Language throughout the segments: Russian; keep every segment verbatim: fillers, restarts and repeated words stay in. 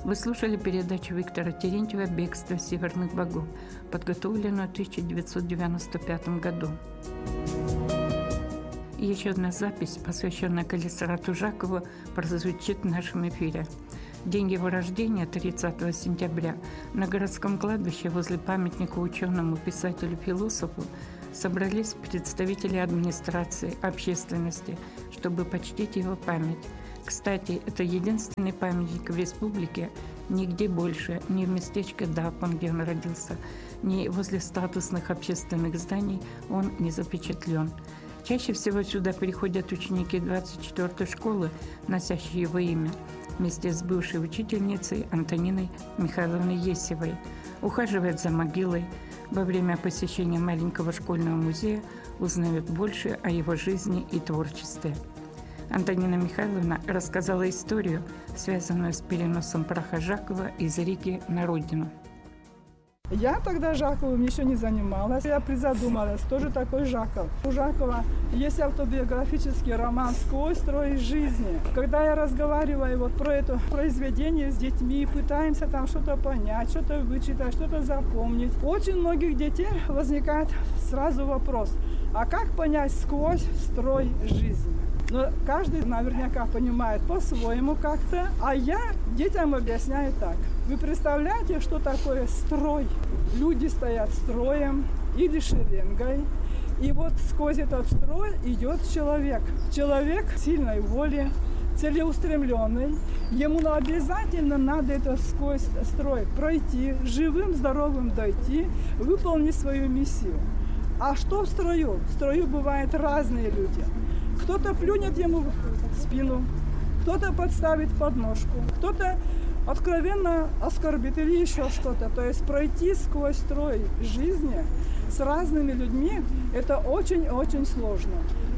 Вы слушали передачу Виктора Терентьева «Бегство северных богов», подготовленную в тысяча девятьсот девяносто пятом году. И еще одна запись, посвященная Калистрату Жакову, прозвучит в нашем эфире. В день его рождения, тридцатого сентября, на городском кладбище возле памятника ученому, писателю, философу собрались представители администрации, общественности, чтобы почтить его память. Кстати, это единственный памятник в республике, нигде больше, ни в местечке Дапон, где он родился, ни возле статусных общественных зданий он не запечатлен. Чаще всего сюда приходят ученики двадцать четвёртой школы, носящие его имя, вместе с бывшей учительницей Антониной Михайловной Есевой, ухаживают за могилой. Во время посещения маленького школьного музея узнают больше о его жизни и творчестве. Антонина Михайловна рассказала историю, связанную с переносом праха Жакова из Риги на родину. Я тогда Жаковым еще не занималась. Я призадумалась, кто же такой Жаков. У Жакова есть автобиографический роман «Сквозь строй жизни». Когда я разговариваю вот про это произведение с детьми, пытаемся там что-то понять, что-то вычитать, что-то запомнить, у очень многих детей возникает сразу вопрос, а как понять сквозь строй жизни? Но каждый наверняка понимает по-своему как-то, а я детям объясняю так. Вы представляете, что такое строй? Люди стоят строем или шеренгой, и вот сквозь этот строй идет человек. Человек сильной воли, целеустремленный. Ему обязательно надо это сквозь строй пройти, живым, здоровым дойти, выполнить свою миссию. А что в строю? В строю бывают разные люди. Кто-то плюнет ему в спину, кто-то подставит подножку, кто-то откровенно оскорбит или еще что-то. То есть пройти сквозь строй жизни с разными людьми – это очень-очень сложно.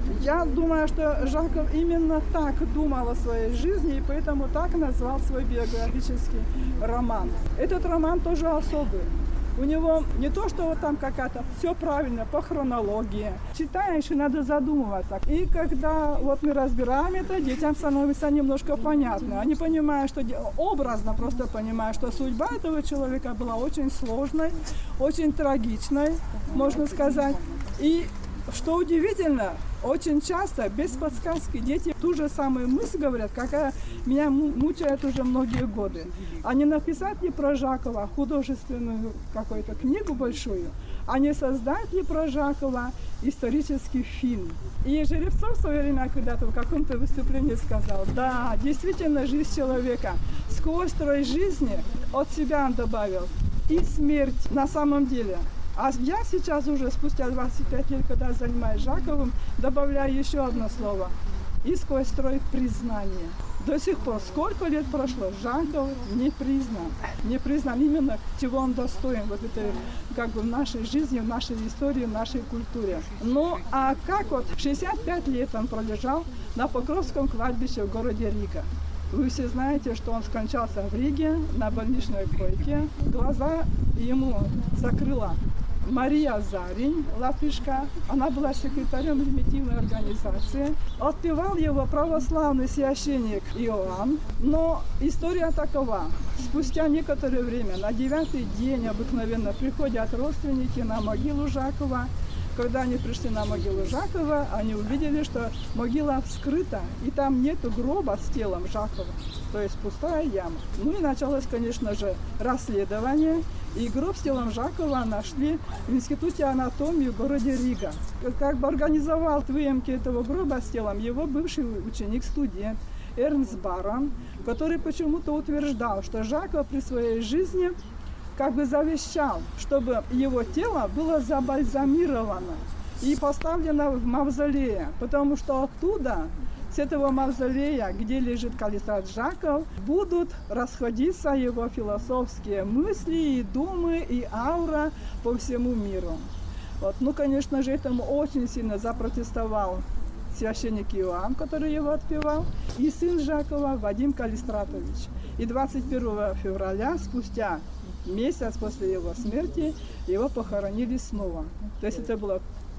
Я думаю, что Жаков именно так думал о своей жизни и поэтому так назвал свой биографический роман. Этот роман тоже особый. У него не то, что вот там какая-то все правильно по хронологии. Читаешь, и надо задумываться. И когда вот мы разбираем это, детям становится немножко понятно. Они понимают, что образно просто понимают, что судьба этого человека была очень сложной, очень трагичной, можно сказать. И что удивительно, очень часто без подсказки дети ту же самую мысль говорят, какая меня мучает уже многие годы. А не написать ли про Жакова художественную какую-то книгу большую, а не создать ли про Жакова исторический фильм. И Жеребцов в свое время когда-то в каком-то выступлении сказал, да, действительно, жизнь человека сквозь строй жизни от себя он добавил и смерть на самом деле. А я сейчас уже, спустя двадцать пять лет, когда занимаюсь Жаковым, добавляю еще одно слово. И сквозь строй признание. До сих пор, сколько лет прошло, Жаков не признан. Не признан именно, чего он достоин вот этой, как бы, в нашей жизни, в нашей истории, в нашей культуре. Ну, а как вот шестьдесят пять лет он пролежал на Покровском кладбище в городе Рига. Вы все знаете, что он скончался в Риге на больничной койке. Глаза ему закрыла Мария Зарень, латышка. Она была секретарем примитивной организации. Отпевал его православный священник Иоанн. Но история такова. Спустя некоторое время, на девятый день обыкновенно приходят родственники на могилу Жакова. Когда они пришли на могилу Жакова, они увидели, что могила вскрыта, и там нету гроба с телом Жакова, то есть пустая яма. Ну и началось, конечно же, расследование, и гроб с телом Жакова нашли в Институте анатомии в городе Рига. Как бы организовал выемки этого гроба с телом его бывший ученик-студент Эрнст Барон, который почему-то утверждал, что Жаков при своей жизни как бы завещал, чтобы его тело было забальзамировано и поставлено в мавзолее, потому что оттуда, с этого мавзолея, где лежит Калистрат Жаков, будут расходиться его философские мысли и думы, и аура по всему миру. Вот. Ну, конечно же, этому очень сильно запротестовал священник Иоанн, который его отпевал, и сын Жакова Вадим Калистратович. И двадцать первого февраля, спустя месяц после его смерти, его похоронили снова. То есть это было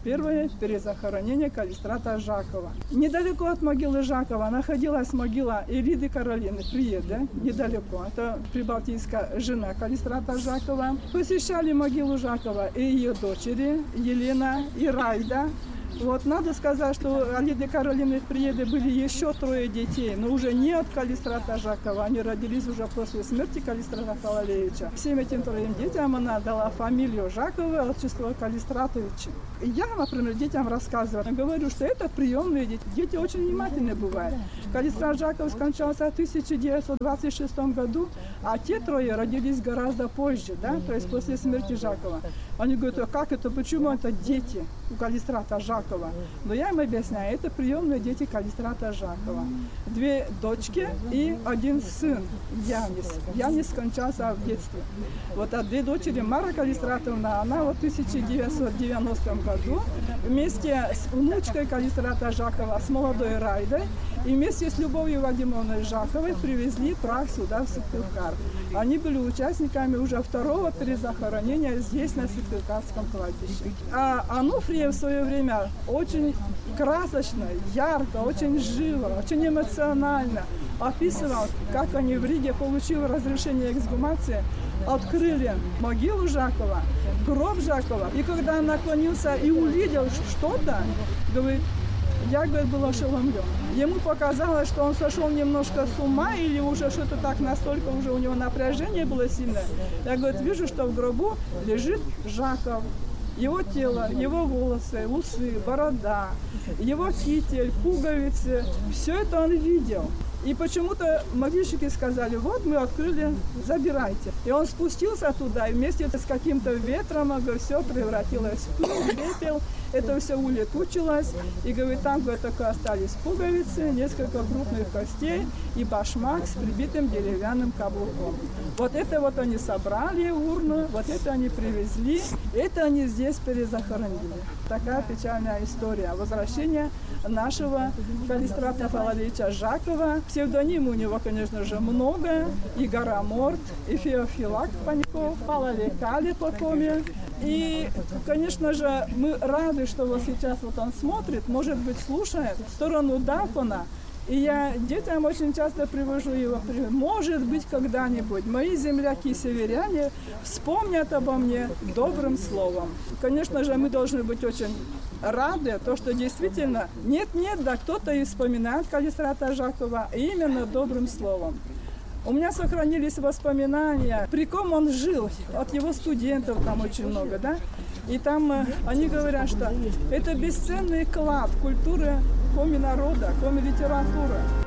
первое перезахоронение Калистрата Жакова. Недалеко от могилы Жакова находилась могила Ириды Каролины Приеды, недалеко. Это прибалтийская жена Калистрата Жакова. Посещали могилу Жакова и ее дочери Елена и Райда. Вот, надо сказать, что у Ириды Каролины Приеды были еще трое детей, но уже не от Калистрата Жакова. Они родились уже после смерти Калистрата Фалалеевича. Всем этим троим детям она дала фамилию Жакова, отчество Калистратовича. Я, например, детям рассказываю, говорю, что это приемные дети. Дети очень внимательные бывают. Калистрат Жаков скончался в тысяча девятьсот двадцать шестом году, а те трое родились гораздо позже, да, то есть после смерти Жакова. Они говорят, а как это, почему это дети у Калистрата Жакова? Но я им объясняю, это приемные дети Калистрата Жакова. Две дочки и один сын, Янис. Янис скончался в детстве. Вот, а две дочери, Мара Калистратовна, она вот в тысяча девятьсот девяностом году вместе с внучкой Калистрата Жакова, с молодой Райдой, и вместе с Любовью Вадимовной Жаковой привезли прах сюда, в Сыктывкар. Они были участниками уже второго перезахоронения здесь, на Сыктывкарском кладбище. А Ануфриев в свое время очень красочно, ярко, очень живо, очень эмоционально описывал, как они в Риге, получив разрешение эксгумации, открыли могилу Жакова, гроб Жакова. И когда он наклонился и увидел что-то, говорит, я, говорит, был ошеломлен. Ему показалось, что он сошел немножко с ума, или уже что-то так, настолько уже у него напряжение было сильное. Я, говорит, вижу, что в гробу лежит Жаков. Его тело, его волосы, усы, борода, его китель, пуговицы, все это он видел. И почему-то могильщики сказали, вот мы открыли, забирайте. И он спустился туда, и вместе с каким-то ветром, все превратилось в пыль, пепел. Это все улетучилось. И, говорит, там, говорит, только остались пуговицы, несколько крупных костей и башмак с прибитым деревянным каблуком. Вот это вот они собрали урну, вот это они привезли, это они здесь перезахоронили. Такая печальная история возвращения нашего Калистрата Фалалеевича Жакова. Псевдоним у него, конечно же, много. И Гороморт, и Феофилак Паньков, Палалекали Покоме. И, конечно же, мы рады, что вот сейчас вот он смотрит, может быть, слушает в сторону Дафона. И я детям очень часто привожу его, может быть, когда-нибудь мои земляки-северяне вспомнят обо мне добрым словом. Конечно же, мы должны быть очень рады, то, что действительно нет-нет, да кто-то и вспоминает Калистрата Жакова именно добрым словом. У меня сохранились воспоминания, при ком он жил, от его студентов там очень много, да? И там э, они говорят, что это бесценный клад культуры коми народа, коми литературы.